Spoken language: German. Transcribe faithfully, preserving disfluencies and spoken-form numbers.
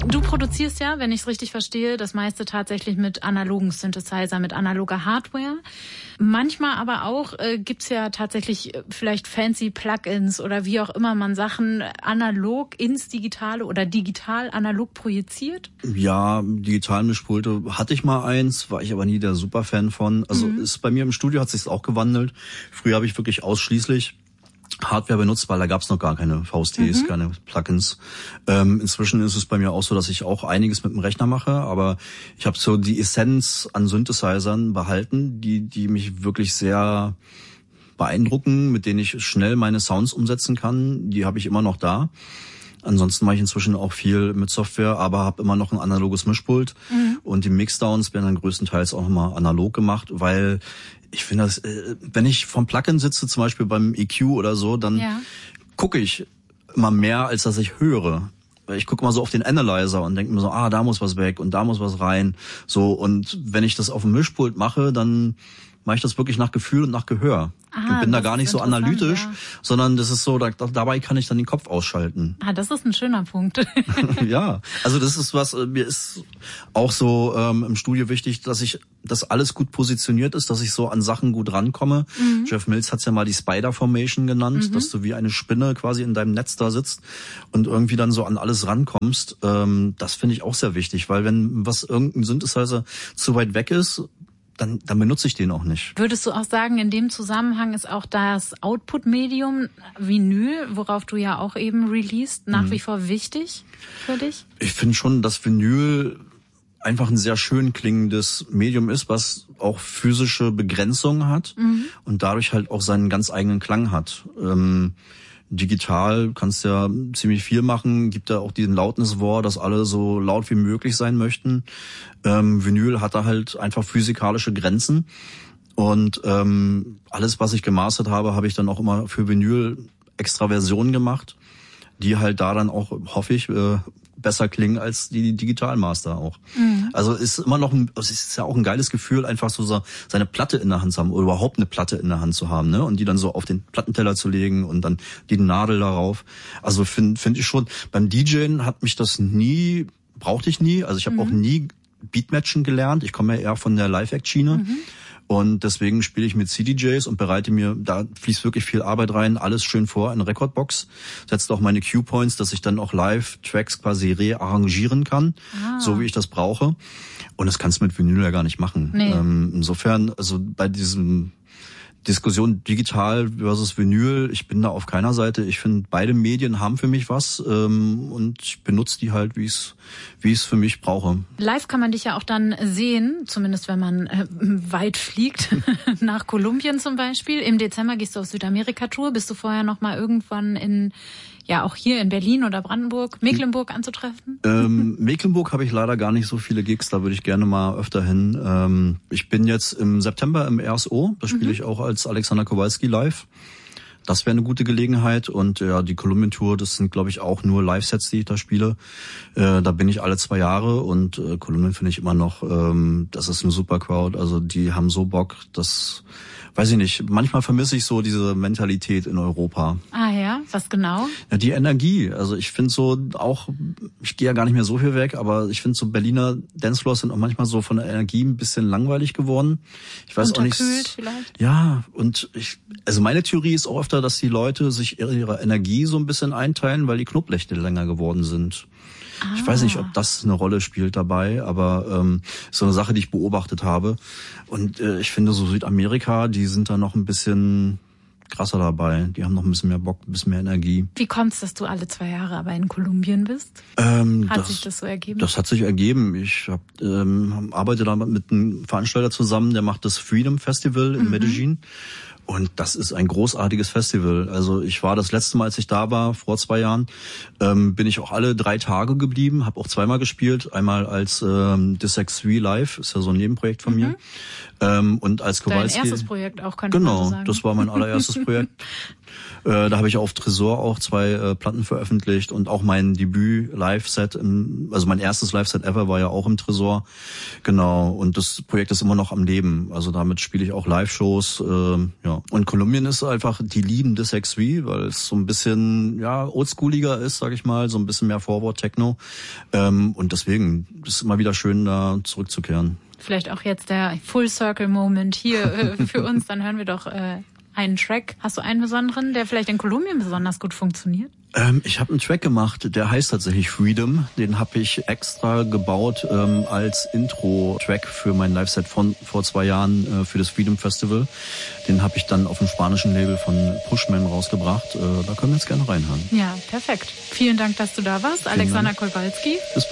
Du produzierst ja, wenn ich es richtig verstehe, das meiste tatsächlich mit analogen Synthesizer, mit analoger Hardware. Manchmal aber auch äh, gibt's ja tatsächlich äh, vielleicht fancy Plugins oder wie auch immer man Sachen analog ins Digitale oder digital analog projiziert. Ja, Digitalmischpulte hatte ich mal eins, war ich aber nie der Superfan von. Also mhm. ist bei mir im Studio hat sich's auch gewandelt. Früher habe ich wirklich ausschließlich Hardware benutzt, weil da gab's noch gar keine V S Ts, mhm. keine Plugins. Ähm, inzwischen ist es bei mir auch so, dass ich auch einiges mit dem Rechner mache, aber ich habe so die Essenz an Synthesizern behalten, die die mich wirklich sehr beeindrucken, mit denen ich schnell meine Sounds umsetzen kann. Die habe ich immer noch da. Ansonsten mache ich inzwischen auch viel mit Software, aber habe immer noch ein analoges Mischpult. Mhm. Und die Mixdowns werden dann größtenteils auch nochmal analog gemacht, weil ich finde, das, wenn ich vom Plugin sitze, zum Beispiel beim E Q oder so, dann ja. gucke ich immer mehr, als dass ich höre. Ich gucke mal so auf den Analyzer und denke mir so, ah, da muss was weg und da muss was rein. So, und wenn ich das auf dem Mischpult mache, dann mache ich das wirklich nach Gefühl und nach Gehör. Aha, und bin da gar nicht so analytisch, ja. sondern das ist so, da, dabei kann ich dann den Kopf ausschalten. Ah, das ist ein schöner Punkt. Ja, also das ist was, mir ist auch so ähm, im Studio wichtig, dass ich, dass alles gut positioniert ist, dass ich so an Sachen gut rankomme. Mhm. Jeff Mills hat's ja mal die Spider Formation genannt, mhm. dass du wie eine Spinne quasi in deinem Netz da sitzt und irgendwie dann so an alles rankommst. Ähm, das finde ich auch sehr wichtig, weil wenn was irgendein Synthesizer zu weit weg ist, dann, dann benutze ich den auch nicht. Würdest du auch sagen, in dem Zusammenhang ist auch das Output-Medium Vinyl, worauf du ja auch eben released, nach mhm. wie vor wichtig für dich? Ich finde schon, dass Vinyl einfach ein sehr schön klingendes Medium ist, was auch physische Begrenzungen hat mhm. und dadurch halt auch seinen ganz eigenen Klang hat. Ähm, Digital kannst ja ziemlich viel machen, gibt ja auch diesen Loudness War, dass alle so laut wie möglich sein möchten. Ähm, Vinyl hat da halt einfach physikalische Grenzen und ähm, alles, was ich gemastert habe, habe ich dann auch immer für Vinyl extra Versionen gemacht, die halt da dann auch, hoffe ich, äh, besser klingen als die Digitalmaster auch. Mhm. Also ist immer noch ein, es ist ja auch ein geiles Gefühl, einfach so seine Platte in der Hand zu haben oder überhaupt eine Platte in der Hand zu haben, ne? Und die dann so auf den Plattenteller zu legen und dann die Nadel darauf. Also finde finde ich schon, beim DJen hat mich das nie, brauchte ich nie. Also ich habe mhm. auch nie Beatmatchen gelernt. Ich komme ja eher von der Live-Act-Schiene. Mhm. Und deswegen spiele ich mit C D Js und bereite mir, da fließt wirklich viel Arbeit rein, alles schön vor in eine Recordbox, setzt auch meine Cue-Points, dass ich dann auch Live-Tracks quasi rearrangieren kann, ah. so wie ich das brauche. Und das kannst du mit Vinyl ja gar nicht machen. Nee. Ähm, insofern, also bei diesem Diskussion digital versus Vinyl, ich bin da auf keiner Seite. Ich finde, beide Medien haben für mich was ähm, und ich benutze die halt, wie es wie ich es für mich brauche. Live kann man dich ja auch dann sehen, zumindest wenn man äh, weit fliegt, nach Kolumbien zum Beispiel. Im Dezember gehst du auf Südamerika-Tour. Bist du vorher noch mal irgendwann in, ja auch hier in Berlin oder Brandenburg, Mecklenburg anzutreffen? Ähm, Mecklenburg habe ich leider gar nicht so viele Gigs, da würde ich gerne mal öfter hin. Ähm, ich bin jetzt im September im R S O, da spiele mhm. ich auch als Alexander Kowalski live. Das wäre eine gute Gelegenheit und ja, die Kolumbien-Tour, das sind glaube ich auch nur Live-Sets, die ich da spiele. Äh, da bin ich alle zwei Jahre und äh, Kolumbien finde ich immer noch, ähm, das ist eine super Crowd, also die haben so Bock, das weiß ich nicht, manchmal vermisse ich so diese Mentalität in Europa. Ah ja, was genau? Ja, die Energie. Also ich finde so auch, ich gehe ja gar nicht mehr so viel weg, aber ich finde so Berliner Dancefloors sind auch manchmal so von der Energie ein bisschen langweilig geworden. Ich weiß auch nicht. Vielleicht? Ja, und ich, also meine Theorie ist auch öfter, dass die Leute sich ihre Energie so ein bisschen einteilen, weil die Knoblauchte länger geworden sind. Ah. Ich weiß nicht, ob das eine Rolle spielt dabei, aber ähm, ist so eine Sache, die ich beobachtet habe. Und äh, ich finde so Südamerika, die sind da noch ein bisschen krasser dabei. Die haben noch ein bisschen mehr Bock, ein bisschen mehr Energie. Wie kommt's, dass du alle zwei Jahre aber in Kolumbien bist? Ähm, hat das, sich das so ergeben? Das hat sich ergeben. Ich hab, ähm, arbeite da mit einem Veranstalter zusammen, der macht das Freedom Festival in mhm. Medellin. Und das ist ein großartiges Festival. Also ich war das letzte Mal, als ich da war, vor zwei Jahren, ähm, bin ich auch alle drei Tage geblieben, habe auch zweimal gespielt. Einmal als ähm, Dissex drei Live, ist ja so ein Nebenprojekt von mhm. mir. Ähm, und als Kowalski. Dein erstes Projekt auch, könnte genau, man so sagen. Genau, das war mein allererstes Projekt. Äh, da habe ich auf Tresor auch zwei äh, Platten veröffentlicht und auch mein Debüt-Live-Set, im, also mein erstes Live-Set ever war ja auch im Tresor. Genau, und das Projekt ist immer noch am Leben. Also damit spiele ich auch Live-Shows. Äh, ja. Und Kolumbien ist einfach, die lieben das X V, weil es so ein bisschen ja oldschooliger ist, sag ich mal, so ein bisschen mehr Forward-Techno. Ähm, und deswegen ist es immer wieder schön, da zurückzukehren. Vielleicht auch jetzt der Full-Circle-Moment hier äh, für uns. Dann hören wir doch äh, einen Track. Hast du einen besonderen, der vielleicht in Kolumbien besonders gut funktioniert? Ähm, ich habe einen Track gemacht, der heißt tatsächlich Freedom. Den habe ich extra gebaut ähm, als Intro-Track für mein Live-Set von vor zwei Jahren äh, für das Freedom Festival. Den habe ich dann auf dem spanischen Label von Pushman rausgebracht. Äh, da können wir jetzt gerne reinhören. Ja, perfekt. Vielen Dank, dass du da warst. Vielen Alexander Dank. Kowalski. Bis